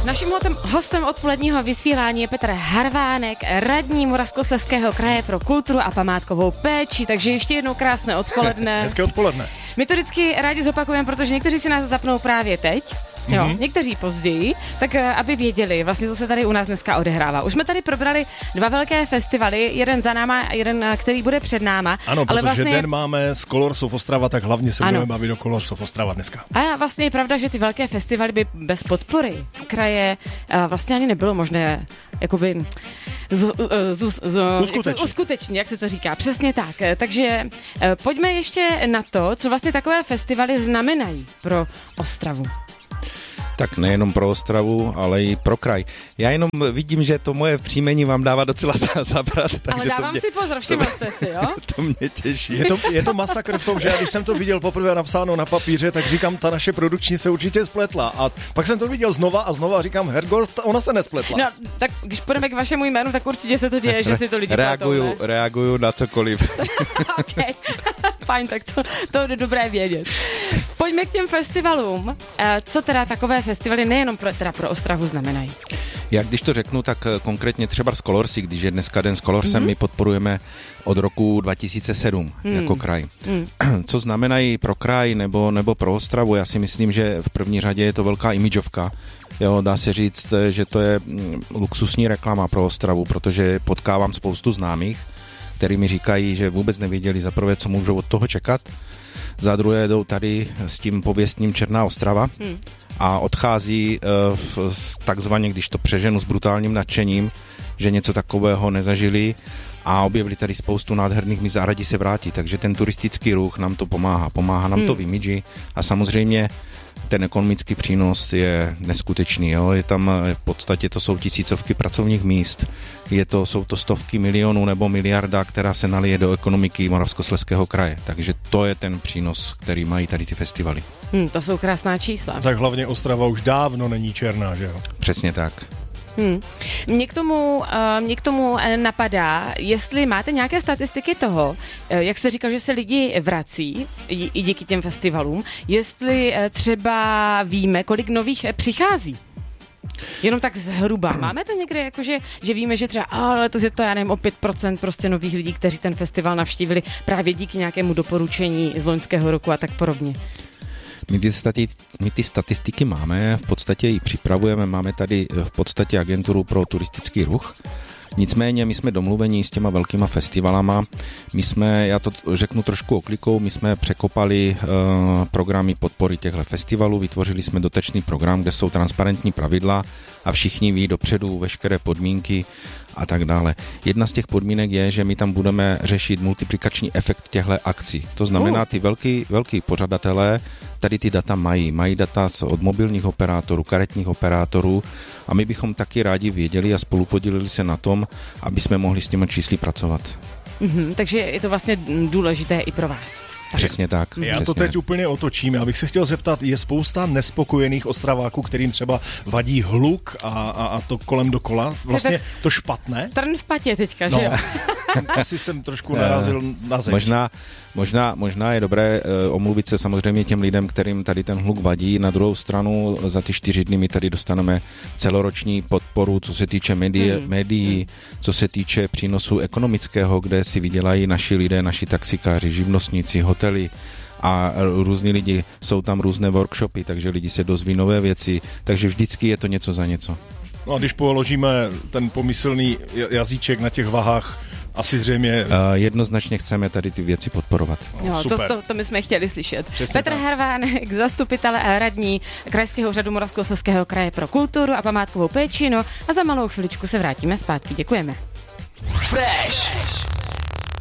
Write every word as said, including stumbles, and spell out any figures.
Naším hostem odpoledního vysílání je Petr Harvánek, radní Moravskoslezského kraje pro kulturu a památkovou péči, takže ještě jednou krásné odpoledne. Hezké odpoledne. My to vždycky rádi zopakujeme, protože někteří si nás zapnou právě teď, jo, mm-hmm. někteří později, tak aby věděli vlastně, co se tady u nás dneska odehrává. Už jsme tady probrali dva velké festivaly, jeden za náma a jeden, který bude před náma. Ano, ale protože vlastně... den máme z Colors of Ostrava, tak hlavně se ano. budeme bavit o Colors of Ostrava dneska. A vlastně je pravda, že ty velké festivaly by bez podpory kraje vlastně ani nebylo možné jakoby z, z, z, z, uskutečnit. uskutečnit, jak se to říká. Přesně tak. Takže pojďme ještě na to, co vlastně takové festivaly znamenají pro Ostravu. Tak nejenom pro Ostravu, ale i pro kraj. Já jenom vidím, že to moje příjmení vám dává docela zabrat. Ale dávám mě, si pozor, všiml jste si, jo? To mě těší. Je to, je to masakr v tom, že já, když jsem to viděl poprvé napsáno na papíře, tak říkám, ta naše produkční se určitě spletla. A pak jsem to viděl znova a znova a říkám, Hergor, ona se nespletla. No, tak když půjdeme k vašemu jménu, tak určitě se to děje, že si to lidi reaguju, platou, ne? Reaguju na cokoliv. OK, fajn, tak to, to je dobré vědět. Pojďme k těm festivalům. Co teda takové festivaly nejenom pro, teda pro Ostravu znamenají? Já když to řeknu, tak konkrétně třeba z Colorsy, když je dneska den s Colorsem, mm-hmm. my podporujeme od roku dva tisíce sedm mm. jako kraj. Mm. Co znamenají pro kraj nebo, nebo pro Ostravu? Já si myslím, že v první řadě je to velká imidžovka. Jo, dá se říct, že to je luxusní reklama pro Ostravu, protože potkávám spoustu známých, který mi říkají, že vůbec nevěděli za prvé, co můžou od toho čekat. Za druhé jdou tady s tím pověstním Černá Ostrava hmm. a odchází uh, takzvaně, když to přeženu, s brutálním nadšením, že něco takového nezažili a objevili tady spoustu nádherných míst a rádi se vrátí. Takže ten turistický ruch nám to pomáhá. Pomáhá nám hmm. to v imidži a samozřejmě ten ekonomický přínos je neskutečný. Jo? Je tam v podstatě, to jsou tisícovky pracovních míst, je to, jsou to stovky milionů nebo miliarda, která se nalije do ekonomiky Moravskoslezského kraje. Takže to je ten přínos, který mají tady ty festivaly. Hmm, to jsou krásná čísla. Tak hlavně Ostrava už dávno není černá, že jo? Přesně tak. Hmm. Mě k tomu, uh, mě k tomu napadá, jestli máte nějaké statistiky toho, uh, jak jste říkal, že se lidi vrací i díky těm festivalům, jestli uh, třeba víme, kolik nových přichází. Jenom tak zhruba. Máme to někde, jakože, že víme, že třeba ale letos je to, já nevím, o pět procent prostě nových lidí, kteří ten festival navštívili právě díky nějakému doporučení z loňského roku a tak podobně. My ty, stati- my ty statistiky máme, v podstatě ji připravujeme, máme tady v podstatě agenturu pro turistický ruch. Nicméně my jsme domluveni s těma velkýma festivalama, my jsme, já to řeknu trošku oklikou, my jsme překopali uh, programy podpory těchto festivalů, vytvořili jsme dotační program, kde jsou transparentní pravidla a všichni ví dopředu veškeré podmínky a tak dále. Jedna z těch podmínek je, že my tam budeme řešit multiplikační efekt těchto akcí. To znamená, ty velký, velký pořadatelé tady ty data mají. Mají data od mobilních operátorů, karetních operátorů a my bychom taky rádi věděli a spolupodělili se na tom, aby jsme mohli s těmi čísly pracovat. Mm-hmm, takže je to vlastně důležité i pro vás. Tak. Přesně tak. Já přesně. to teď úplně otočím. Já bych se chtěl zeptat, je spousta nespokojených Ostraváků, kterým třeba vadí hluk a, a, a to kolem dokola. Vlastně to špatné. Trn v patě teďka, no. že jo? Asi jsem trošku narazil na zeď. Možná, možná, možná je dobré uh, omluvit se samozřejmě těm lidem, kterým tady ten hluk vadí. Na druhou stranu za ty čtyři dny my tady dostaneme celoroční podporu, co se týče médií, hmm. médií, co se týče přínosu ekonomického, kde si vydělají naši lidé, naši taxikáři, živnostníci, hotely a různí lidi, jsou tam různé workshopy, takže lidi se dozví nové věci, takže vždycky je to něco za něco. No a když položíme ten pomyslný jazyček na těch vahách, asi zřejmě... Uh, jednoznačně chceme tady ty věci podporovat. Jo, to, to, to my jsme chtěli slyšet. Přesně Petr tak. Harvánek, zastupitel a radní Krajského úřadu Moravskoslezského kraje pro kulturu a památkovou péči, no a za malou chviličku se vrátíme zpátky. Děkujeme. Fresh.